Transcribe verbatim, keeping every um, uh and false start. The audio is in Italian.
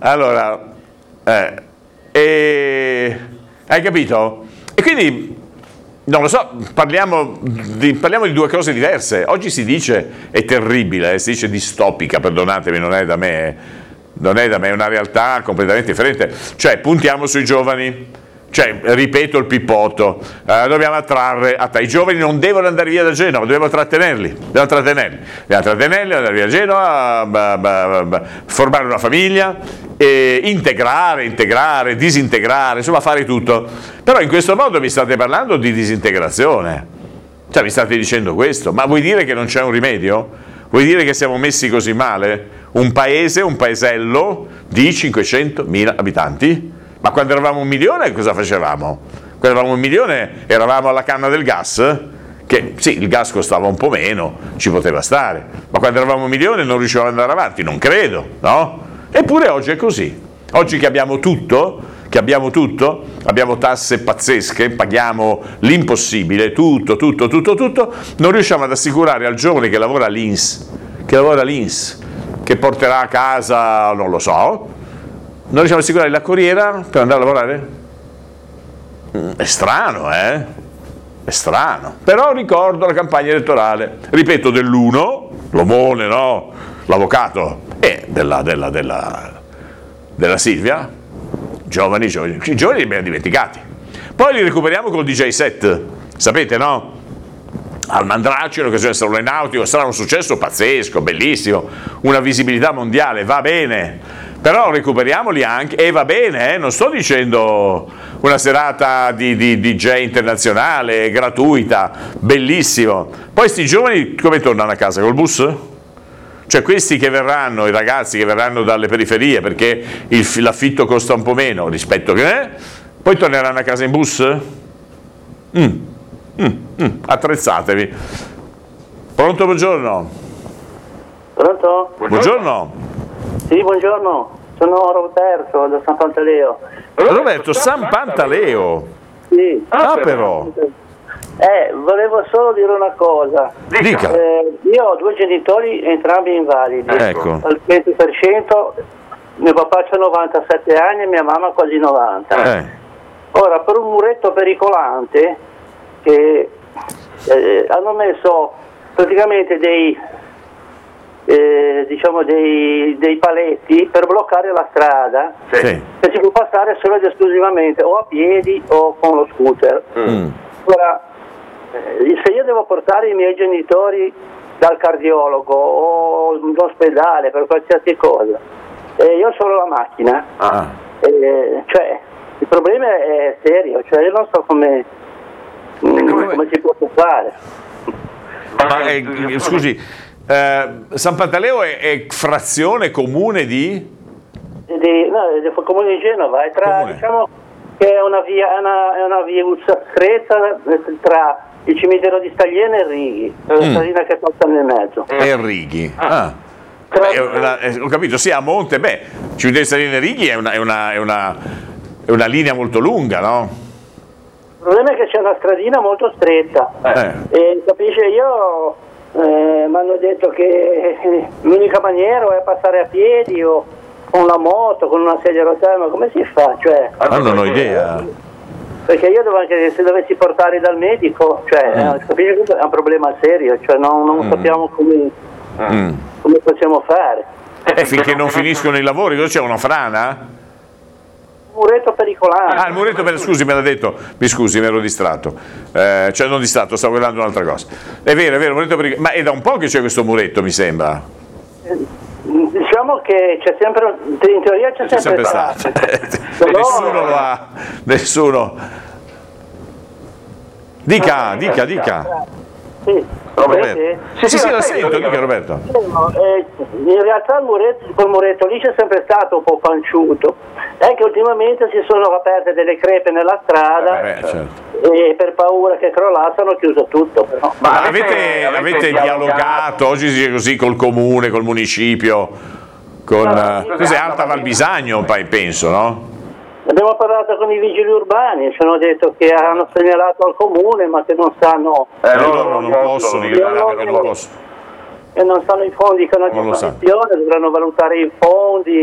allora, eh, e, hai capito? E quindi, non lo so, parliamo di, parliamo di due cose diverse. Oggi si dice, è terribile, eh, si dice distopica, perdonatemi, non è da me, non è da me, è una realtà completamente differente. Cioè, puntiamo sui giovani. Cioè, ripeto il pippotto, eh, dobbiamo attrarre, attrarre, i giovani non devono andare via da Genova, dobbiamo trattenerli, dobbiamo trattenerli, dobbiamo trattenerli, andare via da Genova, bah, bah, bah, formare una famiglia, e integrare, integrare, disintegrare, insomma fare tutto. Però in questo modo mi state parlando di disintegrazione, cioè mi state dicendo questo, ma vuoi dire che non c'è un rimedio? Vuoi dire che siamo messi così male? Un paese, un paesello di cinquecentomila abitanti? Ma quando eravamo un milione cosa facevamo? Quando eravamo un milione eravamo alla canna del gas, che sì, il gas costava un po' meno, ci poteva stare, ma quando eravamo un milione non riuscivamo ad andare avanti, non credo, no? Eppure oggi è così. Oggi che abbiamo tutto, che abbiamo tutto, abbiamo tasse pazzesche, paghiamo l'impossibile, tutto, tutto, tutto, tutto, non riusciamo ad assicurare al giovane che lavora all'I N S, che lavora all'I N S, che porterà a casa, non lo so, non riusciamo ad assicurare la corriera per andare a lavorare? È strano, eh? È strano. Però ricordo la campagna elettorale, ripeto, dell'uno, l'omone, no? L'avvocato, e della, della, della, della Silvia, giovani, giovani, i giovani li abbiamo dimenticati. Poi li recuperiamo col D J set, sapete, no? Al Mandraccio, in occasione del Salone Nautico, sarà un successo pazzesco, bellissimo, una visibilità mondiale, va bene. Però recuperiamoli anche, e va bene, eh? Non sto dicendo una serata di, di D J internazionale, gratuita, bellissimo. Poi sti giovani come tornano a casa? Col bus? Cioè questi che verranno, i ragazzi che verranno dalle periferie perché il, l'affitto costa un po' meno rispetto che è, poi torneranno a casa in bus? Mm, mm, mm, attrezzatevi. Pronto, buongiorno? Pronto? Buongiorno. Sì, buongiorno, sono Roberto da San Pantaleo. Roberto, San Pantaleo? Sì. Ah, però. Eh, volevo solo dire una cosa. Dica. Eh, io ho due genitori, entrambi invalidi. Ecco. Al cento per cento, mio papà ha novantasette anni e mia mamma quasi novanta. Eh. Ora, per un muretto pericolante, che eh, hanno messo praticamente dei... Eh, diciamo dei, dei paletti per bloccare la strada, Sì. che si può passare solo ed esclusivamente o a piedi o con lo scooter. Mm. Ora, eh, se io devo portare i miei genitori dal cardiologo o in ospedale per qualsiasi cosa, eh, io ho solo la macchina, Ah. eh, cioè il problema è serio, cioè io non so come, mm, come si può fare. Ma eh, scusi, eh, San Pantaleo è, è frazione comune di? Di, no, del comune di Genova, è tra, Comune. diciamo che è una via, è una, è una viuzza stretta tra il cimitero di Staglieno e Righi, è una Mm. stradina che passa nel mezzo. E Righi. Ah. Beh, è una- è- ho capito, sì, a monte, beh, Cimitero di Staglieno e Righi è una, è, una, è, una, è una linea molto lunga, no? Il problema è che c'è una stradina molto stretta, Eh. e capisce, io eh, mi hanno detto che l'unica maniera è passare a piedi o con la moto, con una sedia a rotelle, ma come si fa? Cioè, Ah, non ho idea. perché io devo anche, se dovessi portarli dal medico, cioè, Mm. eh, capisci che è un problema serio, cioè non, non Mm. sappiamo come, Mm. come possiamo fare. E finché non finiscono i lavori, cosa c'è, una frana? Un muretto pericolante. Ah, il muretto, per, scusi, me l'ha detto, mi scusi, mi ero distratto, eh, cioè non distratto, stavo guardando un'altra cosa. È vero, è vero, muretto pericoloso, ma è da un po' che c'è questo muretto, mi sembra. Diciamo che c'è sempre, in teoria c'è C'è sempre, sempre stato. Però- Nessuno lo ha, nessuno. Dica, dica, dica. Sì. Roberto. Senti? Sì, sì, sì, lo sento, dica Roberto. Eh, in realtà il muretto, quel muretto lì c'è sempre stato un po' panciuto, è che ultimamente si sono aperte delle crepe nella strada, Beh, certo. e per paura che crollasse hanno chiuso tutto. Però. Ma avete, avete dialogato, oggi si dice così, col comune, col municipio, con eh, cos'è, Alta Valbisagno, poi penso, no? Abbiamo parlato con i vigili urbani, ci hanno detto che hanno segnalato al comune ma che non sanno, Eh, loro non possono, io che non possono. e non sanno i fondi che hanno a Non lo sanno. disposizione, dovranno valutare i fondi.